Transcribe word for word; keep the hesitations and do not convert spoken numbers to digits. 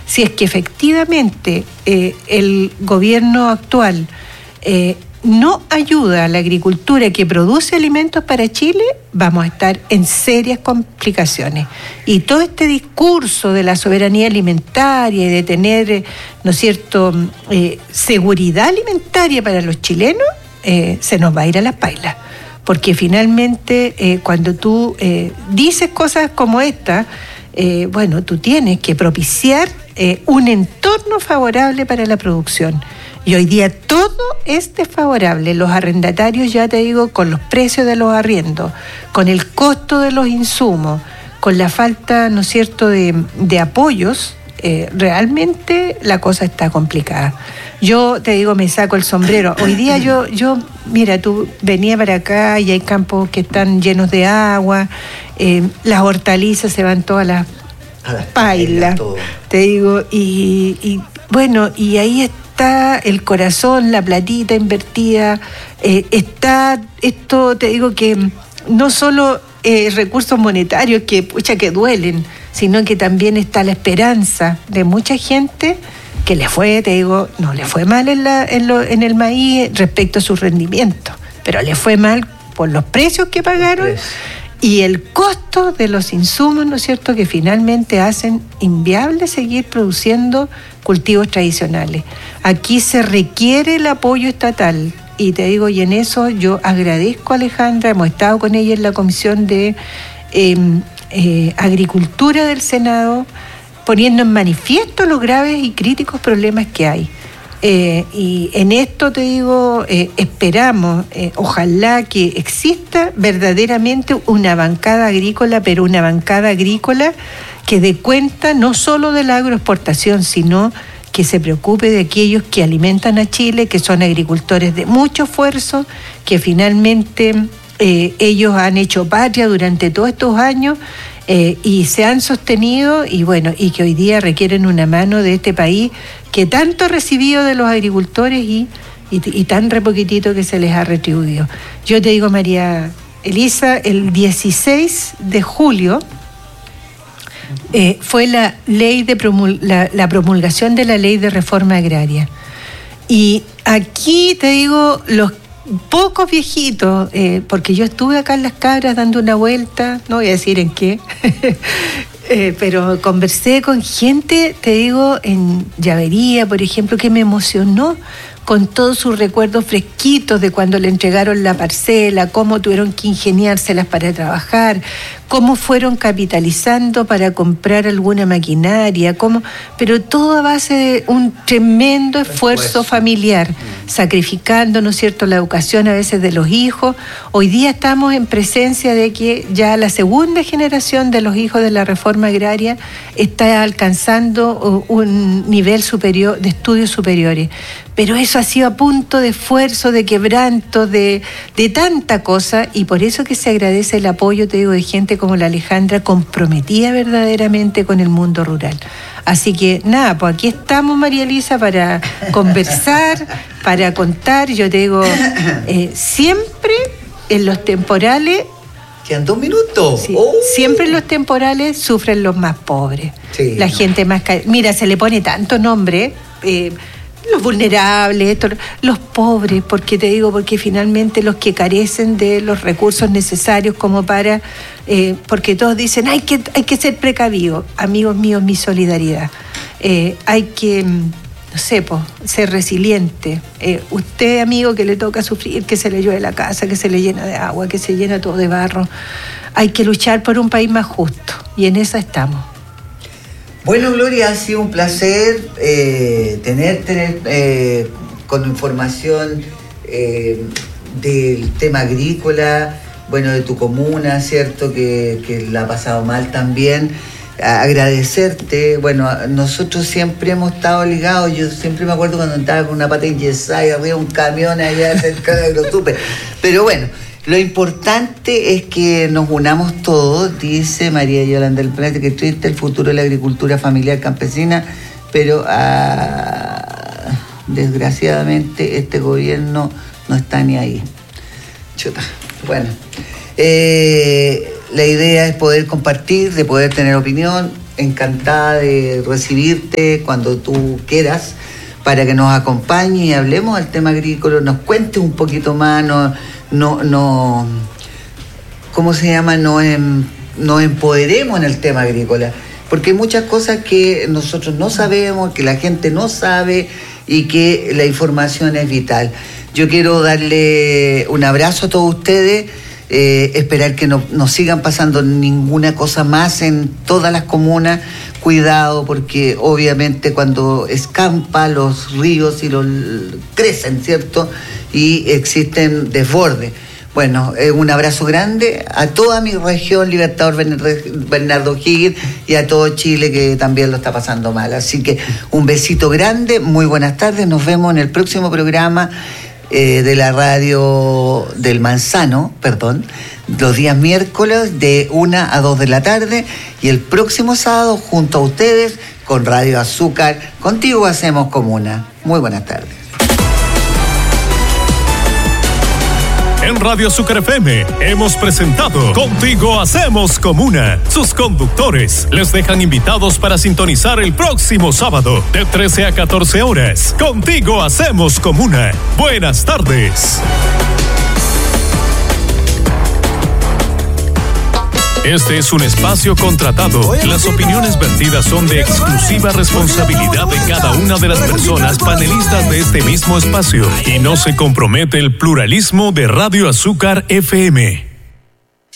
si es que efectivamente eh, el gobierno actual eh, no ayuda a la agricultura que produce alimentos para Chile, vamos a estar en serias complicaciones. Y todo este discurso de la soberanía alimentaria y de tener, ¿no es cierto?, eh, seguridad alimentaria para los chilenos, eh, se nos va a ir a las pailas. Porque finalmente, eh, cuando tú eh, dices cosas como esta, eh, bueno, tú tienes que propiciar eh, un entorno favorable para la producción. Y hoy día todo es desfavorable. Los arrendatarios, ya te digo, con los precios de los arriendos, con el costo de los insumos, con la falta, ¿no es cierto?, de, de apoyos, eh, realmente la cosa está complicada. Yo te digo, me saco el sombrero. Hoy día yo, yo mira, tú venías para acá y hay campos que están llenos de agua, eh, las hortalizas se van todas las, a las pailas, te digo, y, y bueno, y ahí está. Está el corazón, la platita invertida, eh, está esto, te digo que no solo eh, recursos monetarios que pucha que duelen, sino que también está la esperanza de mucha gente que le fue, te digo, no le fue mal en, la, en, lo, en el maíz respecto a su rendimiento, pero le fue mal por los precios que pagaron y el costo de los insumos, ¿no es cierto?, que finalmente hacen inviable seguir produciendo cultivos tradicionales. Aquí se requiere el apoyo estatal y te digo, y en eso yo agradezco a Alejandra, hemos estado con ella en la Comisión de eh, eh, Agricultura del Senado, poniendo en manifiesto los graves y críticos problemas que hay. Eh, y en esto te digo, eh, esperamos, eh, ojalá que exista verdaderamente una bancada agrícola, pero una bancada agrícola que dé cuenta no solo de la agroexportación, sino que se preocupe de aquellos que alimentan a Chile, que son agricultores de mucho esfuerzo, que finalmente eh, ellos han hecho patria durante todos estos años eh, y se han sostenido y bueno, y que hoy día requieren una mano de este país que tanto ha recibido de los agricultores y, y, y tan re poquitito que se les ha retribuido. Yo te digo, María Elisa, el dieciséis de julio eh, fue la ley de promul- la, la promulgación de la ley de reforma agraria. Y aquí te digo, los pocos viejitos, eh, porque yo estuve acá en Las Cabras dando una vuelta, no voy a decir en qué, eh, pero conversé con gente, te digo, en Llavería, por ejemplo, que me emocionó con todos sus recuerdos fresquitos de cuando le entregaron la parcela, cómo tuvieron que ingeniárselas para trabajar, cómo fueron capitalizando para comprar alguna maquinaria, cómo, pero todo a base de un tremendo esfuerzo familiar, sacrificando, ¿no es cierto?, la educación a veces de los hijos. Hoy día estamos en presencia de que ya la segunda generación de los hijos de la reforma agraria está alcanzando un nivel superior, de estudios superiores. Pero eso ha sido a punto de esfuerzo, de quebranto, de, de tanta cosa, y por eso que se agradece el apoyo, te digo, de gente como la Alejandra, comprometida verdaderamente con el mundo rural. Así que nada, pues aquí estamos, María Elisa, para conversar, para contar. Yo te digo, eh, siempre en los temporales... Quedan dos minutos. Sí, oh. Siempre en los temporales sufren los más pobres. Sí, la no. gente más... Ca... Mira, se le pone tanto nombre... Eh, los vulnerables, esto, los pobres, porque te digo, porque finalmente los que carecen de los recursos necesarios como para, eh, porque todos dicen, hay que, hay que ser precavidos. Amigos míos, mi solidaridad. Eh, hay que, no sé, po, ser resiliente. Eh, usted, amigo, que le toca sufrir, que se le llueve la casa, que se le llena de agua, que se llena todo de barro, hay que luchar por un país más justo, y en eso estamos. Bueno, Gloria, ha sido un placer eh, tenerte eh, con información eh, del tema agrícola, bueno, de tu comuna, ¿cierto?, que, que la ha pasado mal también. A agradecerte, bueno, nosotros siempre hemos estado ligados, yo siempre me acuerdo cuando estaba con una pata enyesada y arriba un camión allá cerca de Agrosuper, pero bueno, lo importante es que nos unamos todos, dice María Yolanda del Planeta, que triste el futuro de la agricultura familiar campesina, pero ah, desgraciadamente este gobierno no está ni ahí. Chuta. Bueno, eh, la idea es poder compartir, de poder tener opinión. encantada de recibirte cuando tú quieras, para que nos acompañe y hablemos del tema agrícola, nos cuentes un poquito más, no, no, no ¿cómo se llama? Nos, em, nos empoderemos en el tema agrícola, porque hay muchas cosas que nosotros no sabemos, que la gente no sabe y que la información es vital. Yo quiero darle un abrazo a todos ustedes, eh, esperar que no nos sigan pasando ninguna cosa más en todas las comunas. Cuidado, porque obviamente cuando escampa los ríos y los crecen, ¿cierto? Y existen desbordes. Bueno, eh, un abrazo grande a toda mi región, Libertador Bernardo O'Higgins, y a todo Chile que también lo está pasando mal. Así que un besito grande, muy buenas tardes, nos vemos en el próximo programa eh, de la radio del Manzano, perdón, los días miércoles de una a dos de la tarde, y el próximo sábado junto a ustedes con Radio Azúcar, contigo hacemos comuna. Muy buenas tardes. En Radio Azúcar F M hemos presentado Contigo Hacemos Comuna. Sus conductores les dejan invitados para sintonizar el próximo sábado de trece a catorce horas. Contigo Hacemos Comuna. Buenas tardes. Este es un espacio contratado. Las opiniones vertidas son de exclusiva responsabilidad de cada una de las personas panelistas de este mismo espacio y no se compromete el pluralismo de Radio Azúcar F M.